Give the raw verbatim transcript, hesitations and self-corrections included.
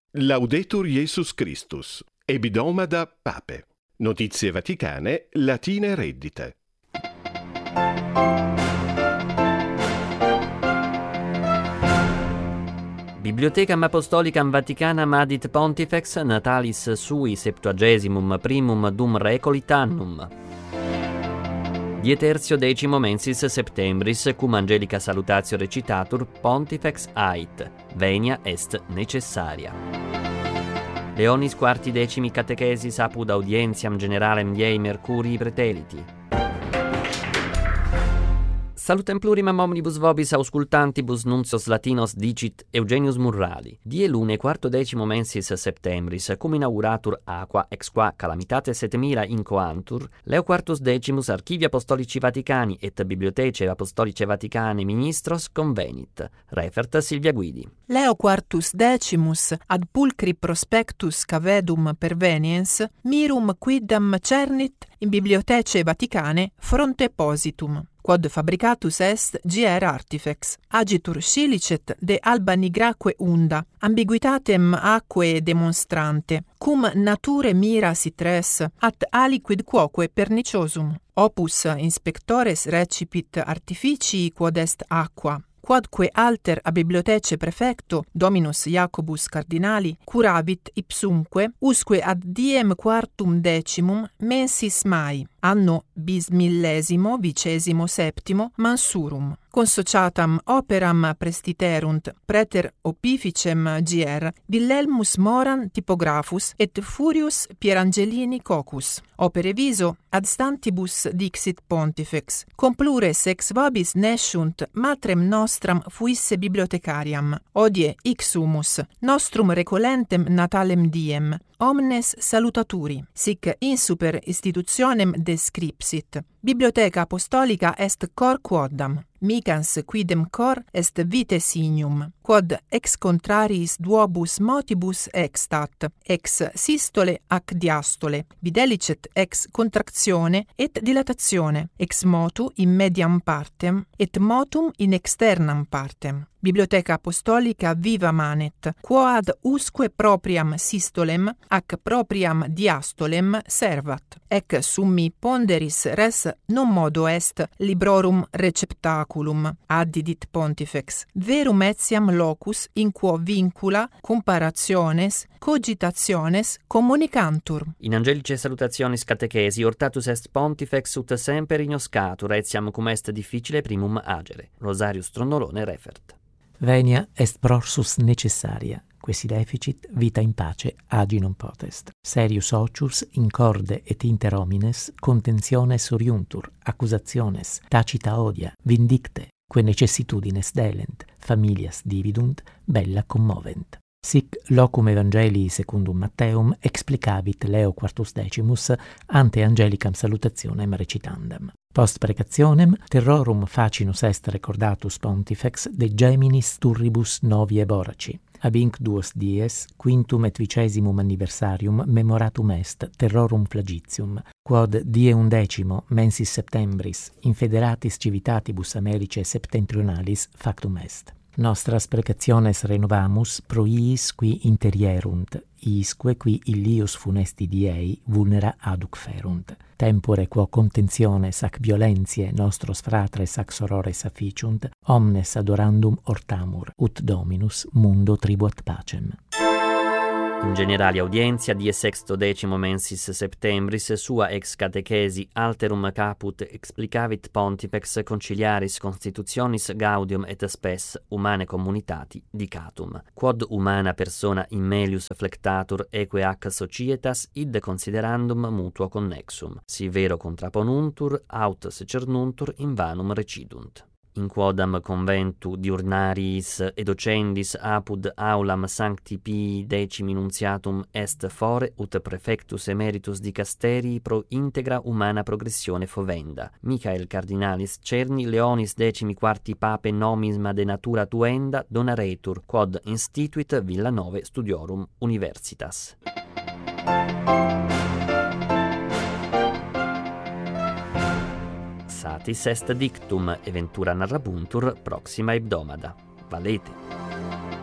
Laudetur Jesus Christus, Ebdomada Pape. Notizie vaticane, latine reddite. Bibliothecam Apostolicam Vaticanam adit Pontifex natalis sui septuagesimum primum dum recolit annum. Dieterzio decimo mensis septembris, cum angelica salutatio recitatur, Pontifex ait, venia est necessaria. Leonis quarti decimi catechesis apud audientiam generalem Diei Mercurii preteliti. Salutem plurimam omnibus vobis auscultantibus nuncios latinos dicit Eugenius Murrali. Die lune quarto decimo mensis septembris, cum inauguratur aqua ex qua calamitates et mira incoantur, Leo quartus decimus Archivi Apostolici Vaticani et Bibliotece Apostolice Vaticane ministros convenit. Refert Silvia Guidi. Leo quartus decimus ad pulcri prospectus cavedum perveniens mirum quidam cernit in Bibliotece Vaticane fronte positum. Quod fabricatus est G R artifex, agitur scilicet de alba nigraque unda, ambiguitatem aquae demonstrante, cum nature mira sitres, at aliquid quoque perniciosum. Opus inspectores recipit artificii quod est aqua, quodque alter a bibliotece prefecto Dominus Jacobus Cardinali curavit ipsumque usque ad diem quartum decimum mensis Mai, anno bismillesimo vicesimo septimo mansurum. Consociatam operam prestiterunt preter opificem G R Wilhelmus Moran typographus et Furius Pierangelini cocus. Opere viso ad stantibus dixit Pontifex, complures ex vobis nesciunt matrem nostram fuisse bibliotecariam. Odie ixumus nostrum recolentem natalem diem, omnes salutaturi, sic insuper institutionem descripsit. Bibliotheca Apostolica est cor quoddam, micans quidem cor est vitae signum, quod ex contrariis duobus motibus extat, ex systole ac diastole, videlicet ex contractione et dilatatione, ex motu in mediam partem, et motum in externam partem. Bibliotheca Apostolica viva manet, quoad usque propriam systolem ac propriam diastolem servat. Ec summi ponderis res non modo est librorum receptaculum, addidit Pontifex, verum etiam locus in quo vincula comparationes, cogitationes communicantur. In angelice salutationis catechesi hortatus est Pontifex ut semper ignoscatur etiam cum est difficile primum agere. Rosarius Tronnolone refert. Venia est prorsus necessaria, quasi deficit vita in pace agi non potest. Serius ocius in corde et inter homines contentiones oriuntur, accusationes, tacita odia, vindicte, que necessitudines delent, familias dividunt, bella commovent. Sic locum Evangelii secundum Matteum explicavit Leo quartus decimus ante angelicam salutationem recitandam. Post precationem terrorum facinus est recordatus Pontifex de geminis turribus noviae boraci. Ab inc duos dies, quintum et vicesimum anniversarium memoratum est terrorum flagitium, quod die undecimo mensis septembris in federatis civitatibus Americae septentrionalis factum est. Nostras precationes renovamus pro iis qui interierunt, isque qui illius funesti diei vulnera aduc ferunt. Tempore quo contentiones ac violentiae nostros fratres ac sorores afficiunt, omnes adorandum ortamur, ut Dominus mundo tribuat pacem. In generali audientia die sexto decimo mensis septembris sua ex catechesi alterum caput explicavit Pontifex conciliaris constitutionis gaudium et spes humane communitati dicatum. Quod humana persona in melius flectatur eque ac societas id considerandum mutuo connexum. Si vero contraponuntur aut secernuntur in vanum recidunt. In quodam conventu diurnariis et docendis apud aulam Sancti Pii decimi nuntiatum est fore ut prefectus emeritus dicasterii pro integra humana progressione fovenda. Michael Cardinalis Cerni Leonis decimi quarti pape nomisma de natura tuenda donaretur, quod instituit Villanove Studiorum Universitas. Satis est dictum, eventura narrabuntur proxima hebdomada. Valete.